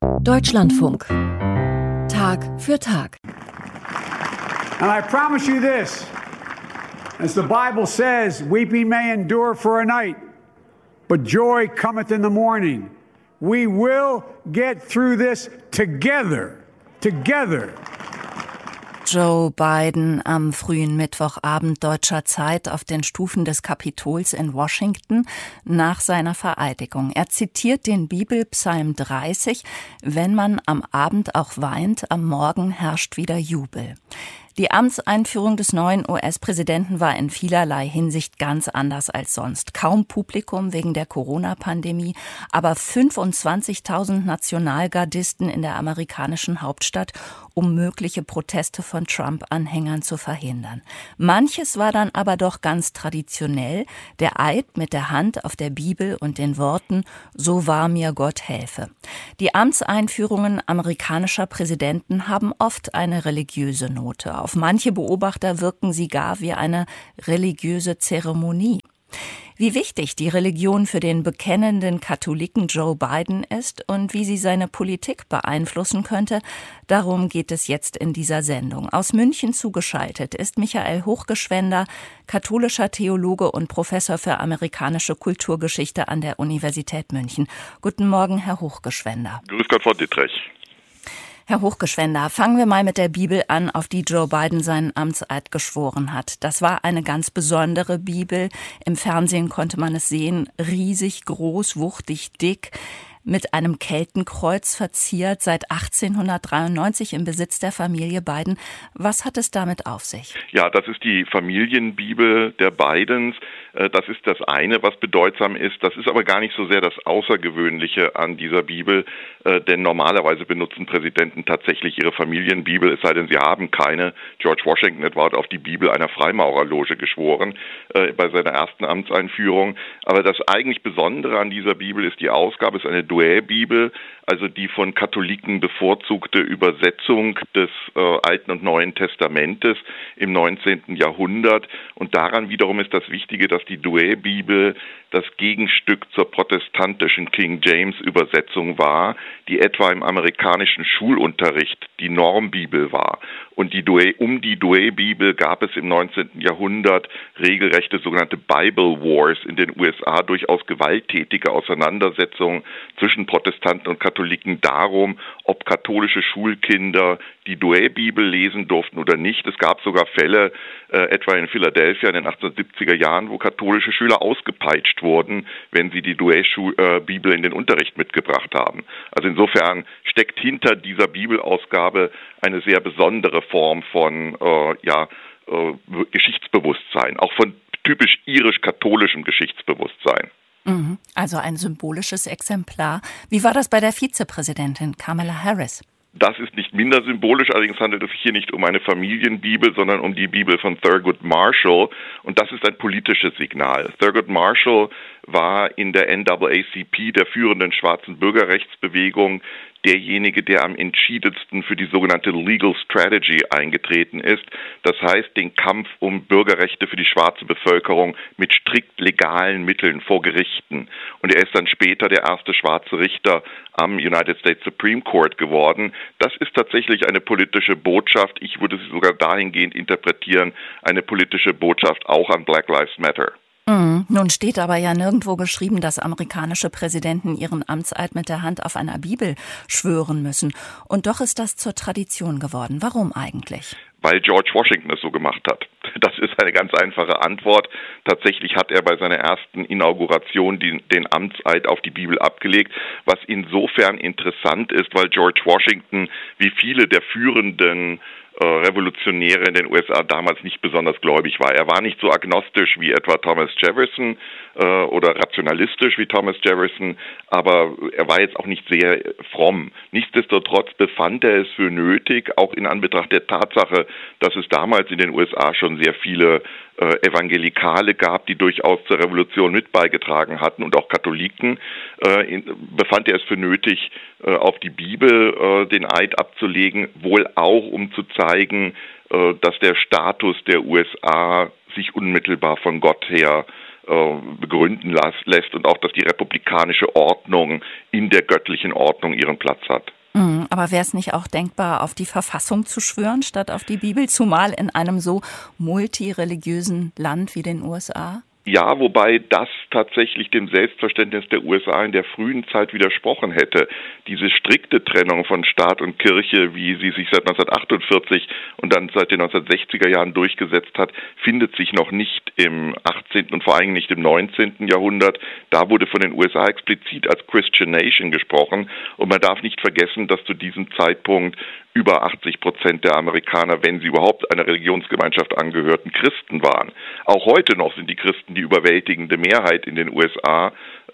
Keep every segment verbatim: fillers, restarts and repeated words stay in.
Deutschlandfunk. Tag für Tag. And I promise you this, as the Bible says, weeping may endure for a night, but joy cometh in the morning. We will get through this together, together. Joe Biden am frühen Mittwochabend deutscher Zeit auf den Stufen des Kapitols in Washington nach seiner Vereidigung. Er zitiert den Bibelpsalm dreißig: Wenn man am Abend auch weint, am Morgen herrscht wieder Jubel. Die Amtseinführung des neuen U S-Präsidenten war in vielerlei Hinsicht ganz anders als sonst. Kaum Publikum wegen der Corona-Pandemie, aber fünfundzwanzigtausend Nationalgardisten in der amerikanischen Hauptstadt, um mögliche Proteste von Trump-Anhängern zu verhindern. Manches war dann aber doch ganz traditionell, der Eid mit der Hand auf der Bibel und den Worten »So wahr mir Gott helfe«. Die Amtseinführungen amerikanischer Präsidenten haben oft eine religiöse Note. Auf manche Beobachter wirken sie gar wie eine religiöse Zeremonie. Wie wichtig die Religion für den bekennenden Katholiken Joe Biden ist und wie sie seine Politik beeinflussen könnte, darum geht es jetzt in dieser Sendung. Aus München zugeschaltet ist Michael Hochgeschwender, katholischer Theologe und Professor für amerikanische Kulturgeschichte an der Universität München. Guten Morgen, Herr Hochgeschwender. Grüß Gott, Frau Dittrich. Herr Hochgeschwender, fangen wir mal mit der Bibel an, auf die Joe Biden seinen Amtseid geschworen hat. Das war eine ganz besondere Bibel. Im Fernsehen konnte man es sehen, riesig groß, wuchtig, dick, mit einem Keltenkreuz verziert, seit achtzehnhundertdreiundneunzig im Besitz der Familie Biden. Was hat es damit auf sich? Ja, das ist die Familienbibel der Bidens. Das ist das eine, was bedeutsam ist. Das ist aber gar nicht so sehr das Außergewöhnliche an dieser Bibel, denn normalerweise benutzen Präsidenten tatsächlich ihre Familienbibel, es sei denn, sie haben keine. George Washington etwa hat auf die Bibel einer Freimaurerloge geschworen bei seiner ersten Amtseinführung. Aber das eigentlich Besondere an dieser Bibel ist die Ausgabe, ist eine Douay-Bibel, also die von Katholiken bevorzugte Übersetzung des äh, Alten und Neuen Testamentes im neunzehnten Jahrhundert. Und daran wiederum ist das Wichtige, dass die Douay-Bibel das Gegenstück zur protestantischen King James-Übersetzung war, die etwa im amerikanischen Schulunterricht die Normbibel war. Und die Douay, um die Douay-Bibel gab es im neunzehnten Jahrhundert regelrechte sogenannte Bible Wars in den U S A, durchaus gewalttätige Auseinandersetzungen zwischen Protestanten und Katholiken darum, ob katholische Schulkinder die Douay-Bibel lesen durften oder nicht. Es gab sogar Fälle, äh, etwa in Philadelphia in den achtzehnhundertsiebziger Jahren, wo katholische Schüler ausgepeitscht wurden, wenn sie die Douay-Bibel in den Unterricht mitgebracht haben. Also insofern steckt hinter dieser Bibelausgabe eine sehr besondere Form von äh, ja, äh, Geschichtsbewusstsein, auch von typisch irisch-katholischem Geschichtsbewusstsein. Also ein symbolisches Exemplar. Wie war das bei der Vizepräsidentin Kamala Harris? Das ist nicht minder symbolisch, allerdings handelt es sich hier nicht um eine Familienbibel, sondern um die Bibel von Thurgood Marshall. Und das ist ein politisches Signal. Thurgood Marshall war in der N double A C P, der führenden schwarzen Bürgerrechtsbewegung, derjenige, der am entschiedensten für die sogenannte Legal Strategy eingetreten ist. Das heißt, den Kampf um Bürgerrechte für die schwarze Bevölkerung mit strikt legalen Mitteln vor Gerichten. Und er ist dann später der erste schwarze Richter am United States Supreme Court geworden. Das ist tatsächlich eine politische Botschaft. Ich würde sie sogar dahingehend interpretieren, eine politische Botschaft auch an Black Lives Matter. Mhm. Nun steht aber ja nirgendwo geschrieben, dass amerikanische Präsidenten ihren Amtseid mit der Hand auf einer Bibel schwören müssen. Und doch ist das zur Tradition geworden. Warum eigentlich? Weil George Washington es so gemacht hat. Das ist eine ganz einfache Antwort. Tatsächlich hat er bei seiner ersten Inauguration den, den Amtseid auf die Bibel abgelegt, was insofern interessant ist, weil George Washington, wie viele der führenden Revolutionäre in den U S A damals nicht besonders gläubig war. Er war nicht so agnostisch wie etwa Thomas Jefferson äh, oder rationalistisch wie Thomas Jefferson, aber er war jetzt auch nicht sehr fromm. Nichtsdestotrotz befand er es für nötig, auch in Anbetracht der Tatsache, dass es damals in den U S A schon sehr viele äh, Evangelikale gab, die durchaus zur Revolution mit beigetragen hatten und auch Katholiken, äh, in, befand er es für nötig, äh, auf die Bibel äh, den Eid abzulegen, wohl auch um zu zeigen, äh, dass der Status der U S A sich unmittelbar von Gott her begründen lässt und auch, dass die republikanische Ordnung in der göttlichen Ordnung ihren Platz hat. Aber wäre es nicht auch denkbar, auf die Verfassung zu schwören, statt auf die Bibel, zumal in einem so multireligiösen Land wie den U S A? Ja, wobei das tatsächlich dem Selbstverständnis der U S A in der frühen Zeit widersprochen hätte. Diese strikte Trennung von Staat und Kirche, wie sie sich seit neunzehnhundertachtundvierzig und dann seit den neunzehnhundertsechziger Jahren durchgesetzt hat, findet sich noch nicht im achtzehnten und vor allem nicht im neunzehnten Jahrhundert. Da wurde von den U S A explizit als Christian Nation gesprochen und man darf nicht vergessen, dass zu diesem Zeitpunkt über achtzig Prozent der Amerikaner, wenn sie überhaupt einer Religionsgemeinschaft angehörten, Christen waren. Auch heute noch sind die Christen die überwältigende Mehrheit in den U S A.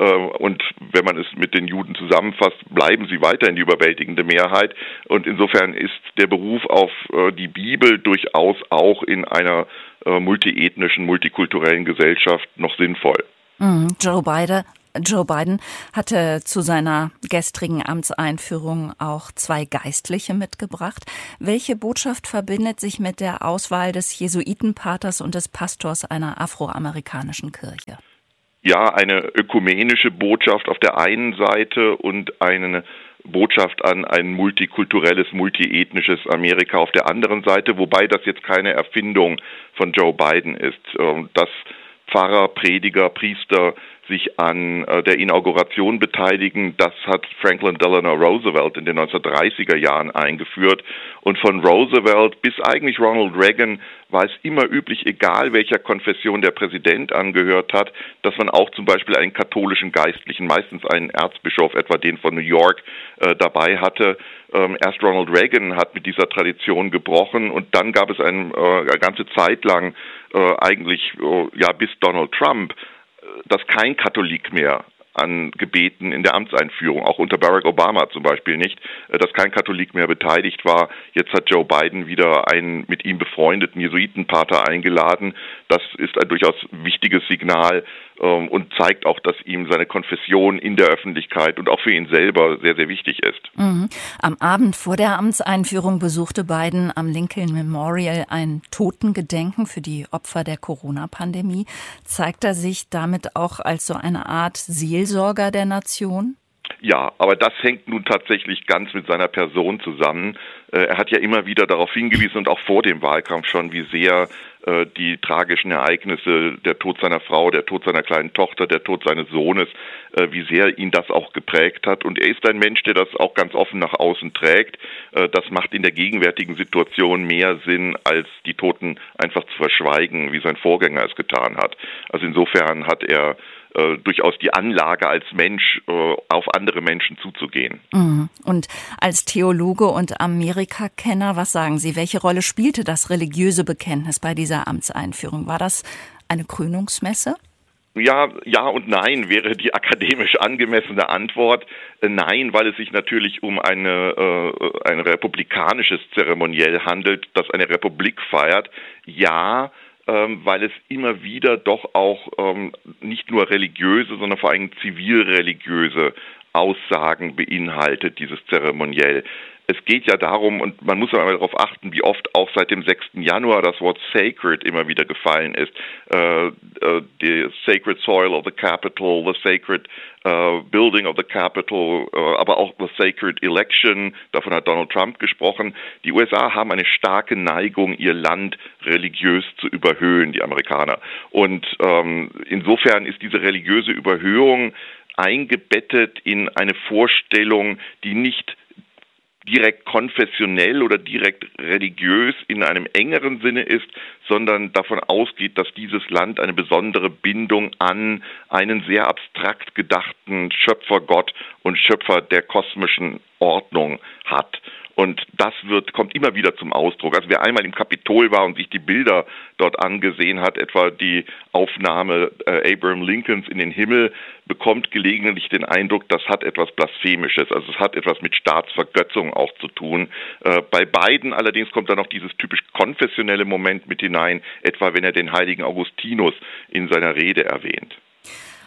Und wenn man es mit den Juden zusammenfasst, bleiben sie weiterhin die überwältigende Mehrheit. Und insofern ist der Beruf auf die Bibel durchaus auch in einer multiethnischen, multikulturellen Gesellschaft noch sinnvoll. Mhm. Joe Biden Joe Biden hatte zu seiner gestrigen Amtseinführung auch zwei Geistliche mitgebracht. Welche Botschaft verbindet sich mit der Auswahl des Jesuitenpaters und des Pastors einer afroamerikanischen Kirche? Ja, eine ökumenische Botschaft auf der einen Seite und eine Botschaft an ein multikulturelles, multiethnisches Amerika auf der anderen Seite, wobei das jetzt keine Erfindung von Joe Biden ist. Dass Pfarrer, Prediger, Priester sich an äh, der Inauguration beteiligen. Das hat Franklin Delano Roosevelt in den neunzehnhundertdreißiger Jahren eingeführt. Und von Roosevelt bis eigentlich Ronald Reagan war es immer üblich, egal welcher Konfession der Präsident angehört hat, dass man auch zum Beispiel einen katholischen Geistlichen, meistens einen Erzbischof, etwa den von New York, äh, dabei hatte. Ähm, erst Ronald Reagan hat mit dieser Tradition gebrochen und dann gab es ein, äh, eine ganze Zeit lang, äh, eigentlich äh, ja bis Donald Trump, dass kein Katholik mehr an Gebeten in der Amtseinführung, auch unter Barack Obama zum Beispiel nicht, dass kein Katholik mehr beteiligt war. Jetzt hat Joe Biden wieder einen mit ihm befreundeten Jesuitenpater eingeladen. Das ist ein durchaus wichtiges Signal ähm, und zeigt auch, dass ihm seine Konfession in der Öffentlichkeit und auch für ihn selber sehr, sehr wichtig ist. Mhm. Am Abend vor der Amtseinführung besuchte Biden am Lincoln Memorial ein Totengedenken für die Opfer der Corona-Pandemie. Zeigt er sich damit auch als so eine Art Seelsorger der Nation? Ja, aber das hängt nun tatsächlich ganz mit seiner Person zusammen. Er hat ja immer wieder darauf hingewiesen und auch vor dem Wahlkampf schon, wie sehr äh, die tragischen Ereignisse, der Tod seiner Frau, der Tod seiner kleinen Tochter, der Tod seines Sohnes, äh, wie sehr ihn das auch geprägt hat. Und er ist ein Mensch, der das auch ganz offen nach außen trägt. Äh, das macht in der gegenwärtigen Situation mehr Sinn, als die Toten einfach zu verschweigen, wie sein Vorgänger es getan hat. Also insofern hat er Äh, durchaus die Anlage als Mensch äh, auf andere Menschen zuzugehen. Und als Theologe und Amerikakenner, was sagen Sie, welche Rolle spielte das religiöse Bekenntnis bei dieser Amtseinführung? War das eine Krönungsmesse? Ja, ja und nein wäre die akademisch angemessene Antwort. Äh, nein, weil es sich natürlich um eine, äh, ein republikanisches Zeremoniell handelt, das eine Republik feiert. Ja, Ähm, weil es immer wieder doch auch ähm, nicht nur religiöse, sondern vor allem zivilreligiöse Aussagen beinhaltet, dieses Zeremoniell. Es geht ja darum, und man muss aber darauf achten, wie oft auch seit dem sechsten Januar das Wort sacred immer wieder gefallen ist. Äh, äh, the sacred soil of the Capitol, the sacred uh, building of the Capitol, uh, aber auch the sacred election, davon hat Donald Trump gesprochen. Die U S A haben eine starke Neigung, ihr Land religiös zu überhöhen, die Amerikaner. Und ähm, insofern ist diese religiöse Überhöhung eingebettet in eine Vorstellung, die nicht direkt konfessionell oder direkt religiös in einem engeren Sinne ist, sondern davon ausgeht, dass dieses Land eine besondere Bindung an einen sehr abstrakt gedachten Schöpfergott und Schöpfer der kosmischen Ordnung hat. Und das wird, kommt immer wieder zum Ausdruck. Also wer einmal im Kapitol war und sich die Bilder dort angesehen hat, etwa die Aufnahme äh, Abraham Lincolns in den Himmel, bekommt gelegentlich den Eindruck, das hat etwas Blasphemisches. Also es hat etwas mit Staatsvergötzung auch zu tun. Äh, bei beiden allerdings kommt dann noch dieses typisch konfessionelle Moment mit hinein, etwa wenn er den heiligen Augustinus in seiner Rede erwähnt.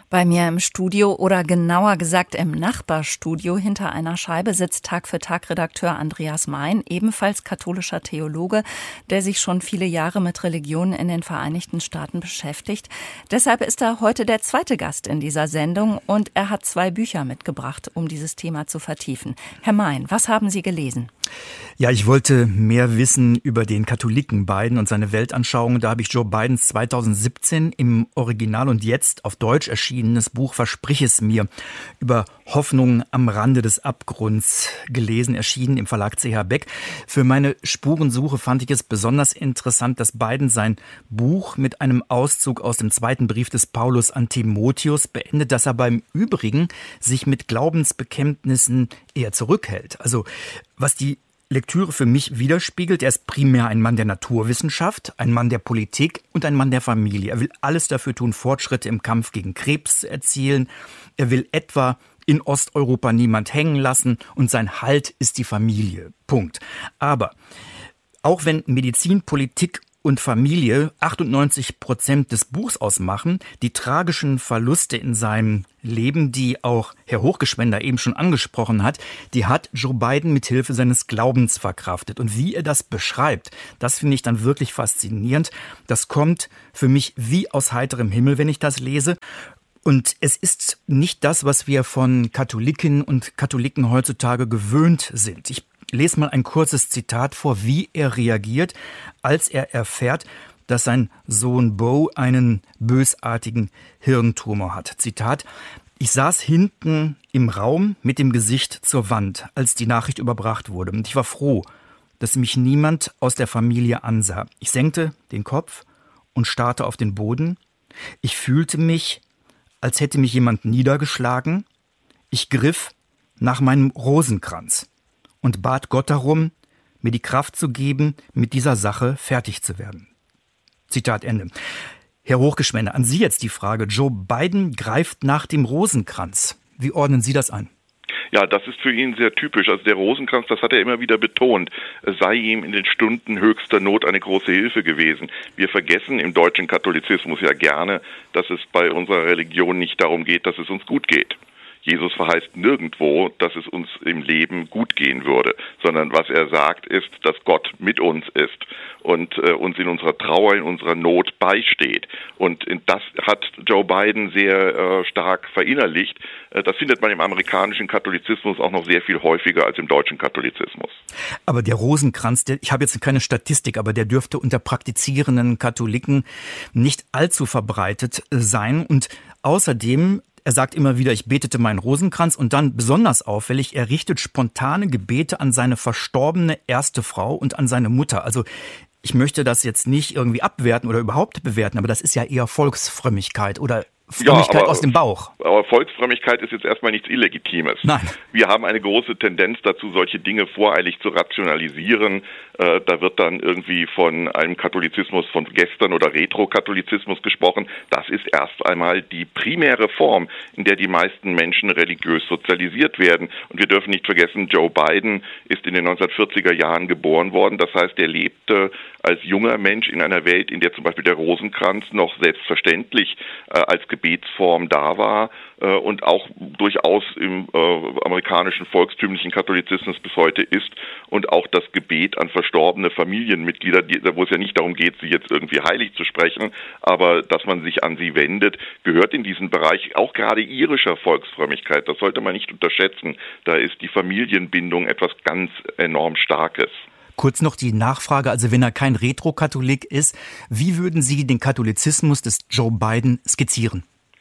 Bei mir im Studio oder genauer gesagt im Nachbarstudio hinter einer Scheibe sitzt Tag für Tag Redakteur Andreas Mein, ebenfalls katholischer Theologe, der sich schon viele Jahre mit Religion in den Vereinigten Staaten beschäftigt. Deshalb ist er heute der zweite Gast in dieser Sendung und er hat zwei Bücher mitgebracht, um dieses Thema zu vertiefen. Herr Mein, was haben Sie gelesen? Ja, ich wollte mehr wissen über den Katholiken Biden und seine Weltanschauung. Da habe ich Joe Bidens zweitausendsiebzehn im Original und jetzt auf Deutsch erschienenes Buch Versprich es mir über Hoffnung am Rande des Abgrunds gelesen, erschienen im Verlag C H Beck. Für meine Spurensuche fand ich es besonders interessant, dass Biden sein Buch mit einem Auszug aus dem zweiten Brief des Paulus an Timotheus beendet, dass er beim Übrigen sich mit Glaubensbekenntnissen eher zurückhält. Also was die Lektüre für mich widerspiegelt, er ist primär ein Mann der Naturwissenschaft, ein Mann der Politik und ein Mann der Familie. Er will alles dafür tun, Fortschritte im Kampf gegen Krebs zu erzielen. Er will etwa in Osteuropa niemand hängen lassen und sein Halt ist die Familie. Punkt. Aber auch wenn Medizin, Politik und Familie achtundneunzig Prozent des Buchs ausmachen, die tragischen Verluste in seinem Leben, die auch Herr Hochgeschwender eben schon angesprochen hat, die hat Joe Biden mit Hilfe seines Glaubens verkraftet. Und wie er das beschreibt, das finde ich dann wirklich faszinierend. Das kommt für mich wie aus heiterem Himmel, wenn ich das lese. Und es ist nicht das, was wir von Katholiken und Katholiken heutzutage gewöhnt sind. Ich lese mal ein kurzes Zitat vor, wie er reagiert, als er erfährt, dass sein Sohn Bo einen bösartigen Hirntumor hat. Zitat: Ich saß hinten im Raum mit dem Gesicht zur Wand, als die Nachricht überbracht wurde. Und ich war froh, dass mich niemand aus der Familie ansah. Ich senkte den Kopf und starrte auf den Boden. Ich fühlte mich, als hätte mich jemand niedergeschlagen. Ich griff nach meinem Rosenkranz und bat Gott darum, mir die Kraft zu geben, mit dieser Sache fertig zu werden. Zitat Ende. Herr Hochgeschwender, an Sie jetzt die Frage. Joe Biden greift nach dem Rosenkranz. Wie ordnen Sie das ein? Ja, das ist für ihn sehr typisch. Also der Rosenkranz, das hat er immer wieder betont, es sei ihm in den Stunden höchster Not eine große Hilfe gewesen. Wir vergessen im deutschen Katholizismus ja gerne, dass es bei unserer Religion nicht darum geht, dass es uns gut geht. Jesus verheißt nirgendwo, dass es uns im Leben gut gehen würde, sondern was er sagt ist, dass Gott mit uns ist und äh, uns in unserer Trauer, in unserer Not beisteht. Und das hat Joe Biden sehr äh, stark verinnerlicht. Äh, das findet man im amerikanischen Katholizismus auch noch sehr viel häufiger als im deutschen Katholizismus. Aber der Rosenkranz, der, ich habe jetzt keine Statistik, aber der dürfte unter praktizierenden Katholiken nicht allzu verbreitet sein. Und außerdem, er sagt immer wieder, ich betete meinen Rosenkranz, und dann besonders auffällig, er richtet spontane Gebete an seine verstorbene erste Frau und an seine Mutter. Also ich möchte das jetzt nicht irgendwie abwerten oder überhaupt bewerten, aber das ist ja eher Volksfrömmigkeit oder Frömmigkeit ja, aber, aus dem Bauch. Aber Volksfrömmigkeit ist jetzt erstmal nichts Illegitimes. Nein. Wir haben eine große Tendenz dazu, solche Dinge voreilig zu rationalisieren. Äh, da wird dann irgendwie von einem Katholizismus von gestern oder Retro-Katholizismus gesprochen. Das ist erst einmal die primäre Form, in der die meisten Menschen religiös sozialisiert werden. Und wir dürfen nicht vergessen, Joe Biden ist in den neunzehnhundertvierziger Jahren geboren worden. Das heißt, er lebte als junger Mensch in einer Welt, in der zum Beispiel der Rosenkranz noch selbstverständlich äh, als Gebetsform da war äh, und auch durchaus im äh, amerikanischen volkstümlichen Katholizismus bis heute ist, und auch das Gebet an verstorbene Familienmitglieder, die, wo es ja nicht darum geht, sie jetzt irgendwie heilig zu sprechen, aber dass man sich an sie wendet, gehört in diesen Bereich auch gerade irischer Volksfrömmigkeit. Das sollte man nicht unterschätzen. Da ist die Familienbindung etwas ganz enorm Starkes. Kurz noch die Nachfrage, also wenn er kein Retro-Katholik ist, wie würden Sie den Katholizismus des Joe Biden skizzieren?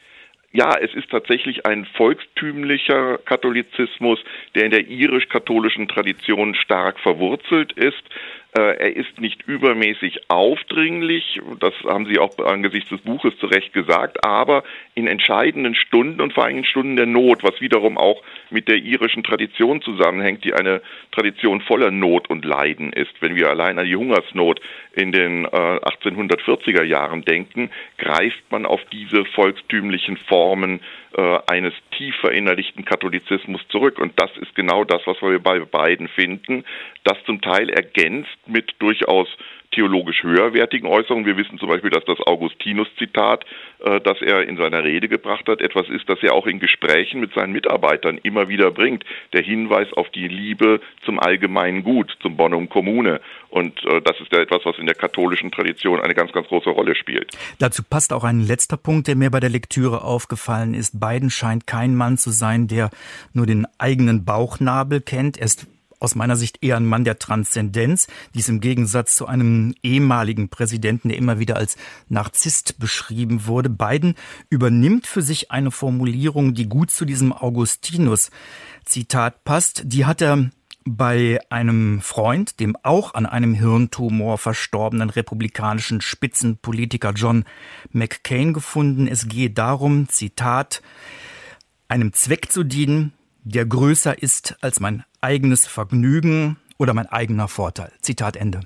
Ja, es ist tatsächlich ein volkstümlicher Katholizismus, der in der irisch-katholischen Tradition stark verwurzelt ist. Er ist nicht übermäßig aufdringlich, das haben Sie auch angesichts des Buches zu Recht gesagt, aber in entscheidenden Stunden und vor allem in Stunden der Not, was wiederum auch mit der irischen Tradition zusammenhängt, die eine Tradition voller Not und Leiden ist. Wenn wir allein an die Hungersnot in den äh, achtzehnhundertvierziger Jahren denken, greift man auf diese volkstümlichen Formen äh, eines tief verinnerlichten Katholizismus zurück. Und das ist genau das, was wir bei beiden finden, das zum Teil ergänzt mit durchaus theologisch höherwertigen Äußerungen. Wir wissen zum Beispiel, dass das Augustinus-Zitat, äh, das er in seiner Rede gebracht hat, etwas ist, das er auch in Gesprächen mit seinen Mitarbeitern immer wieder bringt. Der Hinweis auf die Liebe zum allgemeinen Gut, zum Bonum Commune. Und äh, das ist ja etwas, was in der katholischen Tradition eine ganz, ganz große Rolle spielt. Dazu passt auch ein letzter Punkt, der mir bei der Lektüre aufgefallen ist. Biden scheint kein Mann zu sein, der nur den eigenen Bauchnabel kennt. Er ist aus meiner Sicht eher ein Mann der Transzendenz. Dies im Gegensatz zu einem ehemaligen Präsidenten, der immer wieder als Narzisst beschrieben wurde. Biden übernimmt für sich eine Formulierung, die gut zu diesem Augustinus-Zitat passt. Die hat er bei einem Freund, dem auch an einem Hirntumor verstorbenen republikanischen Spitzenpolitiker John McCain gefunden. Es gehe darum, Zitat, einem Zweck zu dienen, der größer ist als mein eigenes Vergnügen oder mein eigener Vorteil. Zitat Ende.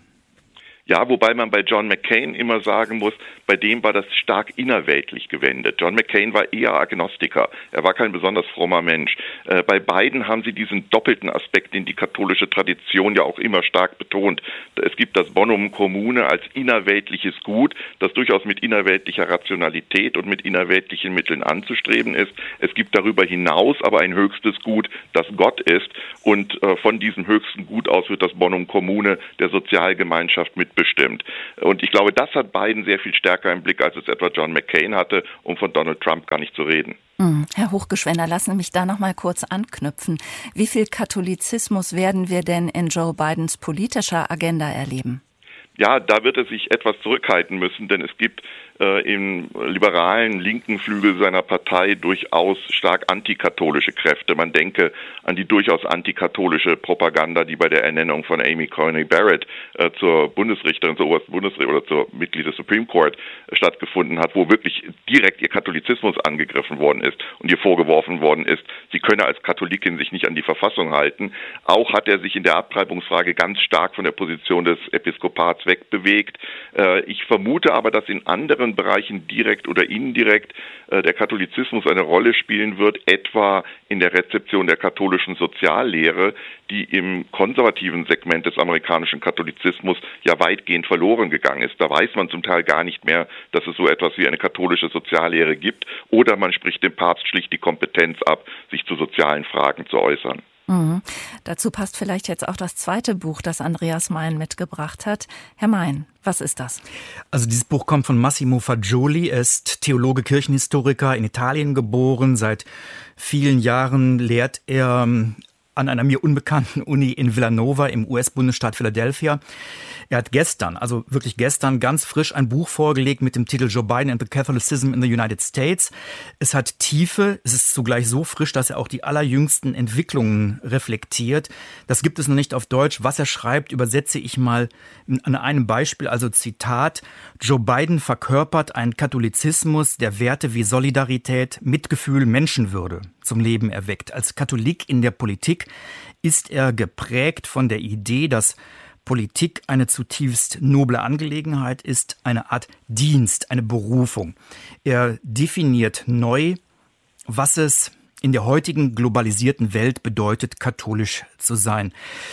Ja, wobei man bei John McCain immer sagen muss, bei dem war das stark innerweltlich gewendet. John McCain war eher Agnostiker. Er war kein besonders frommer Mensch. Äh, bei beiden haben sie diesen doppelten Aspekt, den die katholische Tradition ja auch immer stark betont. Es gibt das Bonum Commune als innerweltliches Gut, das durchaus mit innerweltlicher Rationalität und mit innerweltlichen Mitteln anzustreben ist. Es gibt darüber hinaus aber ein höchstes Gut, das Gott ist. Und äh, von diesem höchsten Gut aus wird das Bonum Commune der Sozialgemeinschaft mit bestimmt. Und ich glaube, das hat Biden sehr viel stärker im Blick, als es etwa John McCain hatte, um von Donald Trump gar nicht zu reden. Herr Hochgeschwender, lassen Sie mich da noch mal kurz anknüpfen. Wie viel Katholizismus werden wir denn in Joe Bidens politischer Agenda erleben? Ja, da wird er sich etwas zurückhalten müssen, denn es gibt äh, im liberalen linken Flügel seiner Partei durchaus stark antikatholische Kräfte. Man denke an die durchaus antikatholische Propaganda, die bei der Ernennung von Amy Coney Barrett äh, zur Bundesrichterin, zur obersten Bundesrichterin oder zur Mitglied des Supreme Court äh, stattgefunden hat, wo wirklich direkt ihr Katholizismus angegriffen worden ist und ihr vorgeworfen worden ist, sie könne als Katholikin sich nicht an die Verfassung halten. Auch hat er sich in der Abtreibungsfrage ganz stark von der Position des Episkopats wegbewegt. Äh, ich vermute aber, dass in anderen Bereichen direkt oder indirekt äh, der Katholizismus eine Rolle spielen wird, etwa in der Rezeption der katholischen Soziallehre, die im konservativen Segment des amerikanischen Katholizismus ja weitgehend verloren gegangen ist. Da weiß man zum Teil gar nicht mehr, dass es so etwas wie eine katholische Soziallehre gibt, oder man spricht dem Papst schlicht die Kompetenz ab, sich zu sozialen Fragen zu äußern. Mhm. Dazu passt vielleicht jetzt auch das zweite Buch, das Andreas Mein mitgebracht hat. Herr Mein, was ist das? Also dieses Buch kommt von Massimo Fagioli. Er ist Theologe, Kirchenhistoriker, in Italien geboren. Seit vielen Jahren lehrt er an einer mir unbekannten Uni in Villanova im U S-Bundesstaat Philadelphia. Er hat gestern, also wirklich gestern, ganz frisch ein Buch vorgelegt mit dem Titel Joe Biden and the Catholicism in the United States. Es hat Tiefe, es ist zugleich so frisch, dass er auch die allerjüngsten Entwicklungen reflektiert. Das gibt es noch nicht auf Deutsch. Was er schreibt, übersetze ich mal an einem Beispiel, also Zitat: Joe Biden verkörpert einen Katholizismus, der Werte wie Solidarität, Mitgefühl, Menschenwürde zum Leben erweckt. Als Katholik in der Politik ist er geprägt von der Idee, dass Politik eine zutiefst noble Angelegenheit ist, eine Art Dienst, eine Berufung. Er definiert neu, was es in der heutigen globalisierten Welt bedeutet, katholisch zu sein.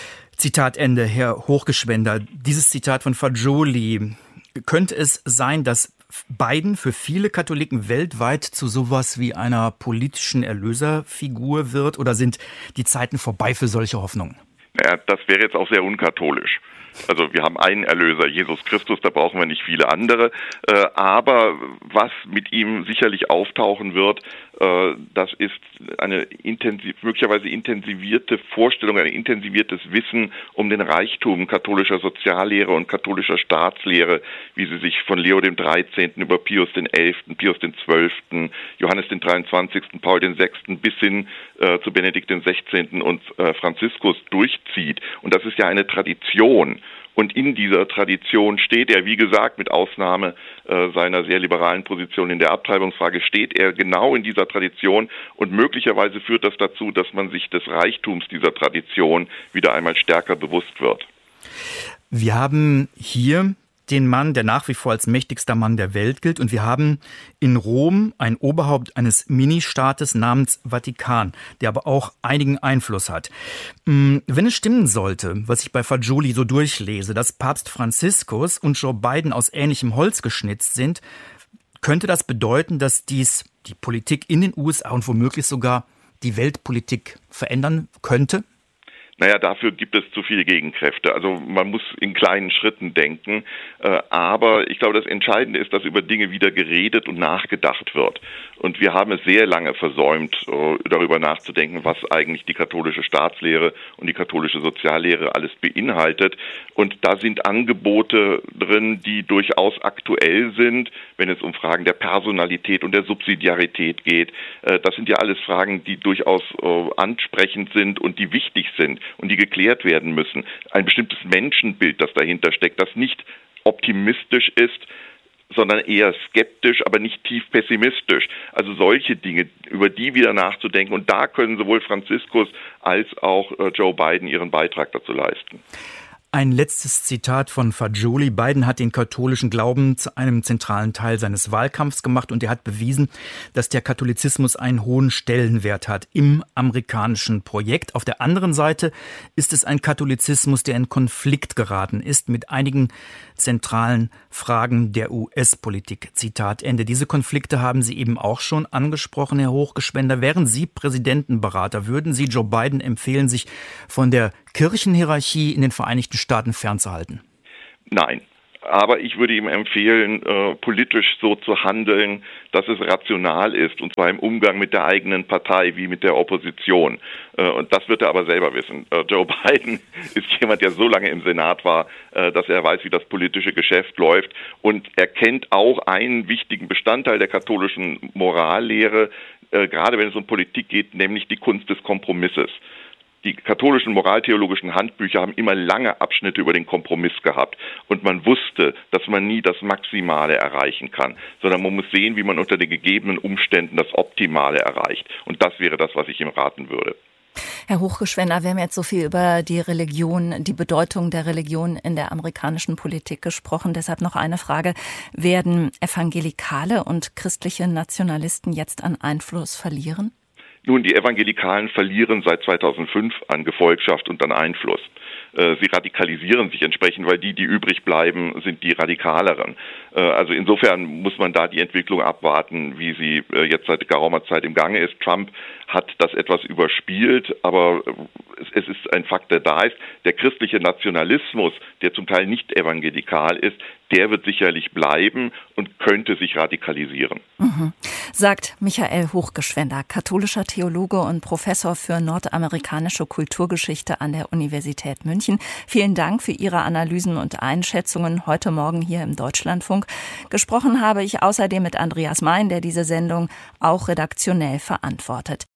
Zitat Ende, Herr Hochgeschwender. Dieses Zitat von Fagioli, könnte es sein, dass Biden für viele Katholiken weltweit zu sowas wie einer politischen Erlöserfigur wird, oder sind die Zeiten vorbei für solche Hoffnungen? Ja, das wäre jetzt auch sehr unkatholisch. Also wir haben einen Erlöser, Jesus Christus, da brauchen wir nicht viele andere. Äh, aber was mit ihm sicherlich auftauchen wird, äh, das ist eine intensiv, möglicherweise intensivierte Vorstellung, ein intensiviertes Wissen um den Reichtum katholischer Soziallehre und katholischer Staatslehre, wie sie sich von Leo dem Dreizehnten über Pius den Elften, Pius den Zwölften, Johannes den Dreiundzwanzigsten, Paul den Sechsten bis hin äh, zu Benedikt den Sechzehnten und äh, Franziskus durchzieht. Und das ist ja eine Tradition. Und in dieser Tradition steht er, wie gesagt, mit Ausnahme äh, seiner sehr liberalen Position in der Abtreibungsfrage, steht er genau in dieser Tradition, und möglicherweise führt das dazu, dass man sich des Reichtums dieser Tradition wieder einmal stärker bewusst wird. Wir haben hier den Mann, der nach wie vor als mächtigster Mann der Welt gilt. Und wir haben in Rom ein Oberhaupt eines Ministaates namens Vatikan, der aber auch einigen Einfluss hat. Wenn es stimmen sollte, was ich bei Fagioli so durchlese, dass Papst Franziskus und Joe Biden aus ähnlichem Holz geschnitzt sind, könnte das bedeuten, dass dies die Politik in den U S A und womöglich sogar die Weltpolitik verändern könnte? Naja, dafür gibt es zu viele Gegenkräfte. Also man muss in kleinen Schritten denken. Äh, aber ich glaube, das Entscheidende ist, dass über Dinge wieder geredet und nachgedacht wird. Und wir haben es sehr lange versäumt, äh, darüber nachzudenken, was eigentlich die katholische Staatslehre und die katholische Soziallehre alles beinhaltet. Und da sind Angebote drin, die durchaus aktuell sind, wenn es um Fragen der Personalität und der Subsidiarität geht. Äh, das sind ja alles Fragen, die durchaus äh, ansprechend sind und die wichtig sind und die geklärt werden müssen. Ein bestimmtes Menschenbild, das dahinter steckt, das nicht optimistisch ist, sondern eher skeptisch, aber nicht tief pessimistisch. Also solche Dinge, über die wieder nachzudenken. Und da können sowohl Franziskus als auch Joe Biden ihren Beitrag dazu leisten. Ein letztes Zitat von Fagioli. Biden hat den katholischen Glauben zu einem zentralen Teil seines Wahlkampfs gemacht und er hat bewiesen, dass der Katholizismus einen hohen Stellenwert hat im amerikanischen Projekt. Auf der anderen Seite ist es ein Katholizismus, der in Konflikt geraten ist mit einigen zentralen Fragen der U S-Politik. Zitat Ende. Diese Konflikte haben Sie eben auch schon angesprochen, Herr Hochgeschwender. Wären Sie Präsidentenberater, würden Sie Joe Biden empfehlen, sich von der Kirchenhierarchie in den Vereinigten Staaten fernzuhalten? Nein. Aber ich würde ihm empfehlen, äh, politisch so zu handeln, dass es rational ist, und zwar im Umgang mit der eigenen Partei wie mit der Opposition. Äh, und das wird er aber selber wissen. Äh, Joe Biden ist jemand, der so lange im Senat war, äh, dass er weiß, wie das politische Geschäft läuft. Und er kennt auch einen wichtigen Bestandteil der katholischen Morallehre, äh, gerade wenn es um Politik geht, nämlich die Kunst des Kompromisses. Die katholischen moraltheologischen Handbücher haben immer lange Abschnitte über den Kompromiss gehabt. Und man wusste, dass man nie das Maximale erreichen kann, sondern man muss sehen, wie man unter den gegebenen Umständen das Optimale erreicht. Und das wäre das, was ich ihm raten würde. Herr Hochgeschwender, wir haben jetzt so viel über die Religion, die Bedeutung der Religion in der amerikanischen Politik gesprochen. Deshalb noch eine Frage. Werden evangelikale und christliche Nationalisten jetzt an Einfluss verlieren? Nun, die Evangelikalen verlieren seit zweitausendfünf an Gefolgschaft und an Einfluss. Sie radikalisieren sich entsprechend, weil die, die übrig bleiben, sind die Radikaleren. Also insofern muss man da die Entwicklung abwarten, wie sie jetzt seit geraumer Zeit im Gange ist. Trump hat das etwas überspielt, aber es ist ein Fakt, der da ist. Der christliche Nationalismus, der zum Teil nicht evangelikal ist, der wird sicherlich bleiben und könnte sich radikalisieren. Mhm. Sagt Michael Hochgeschwender, katholischer Theologe und Professor für nordamerikanische Kulturgeschichte an der Universität München. Vielen Dank für Ihre Analysen und Einschätzungen heute Morgen hier im Deutschlandfunk. Gesprochen habe ich außerdem mit Andreas Mein, der diese Sendung auch redaktionell verantwortet.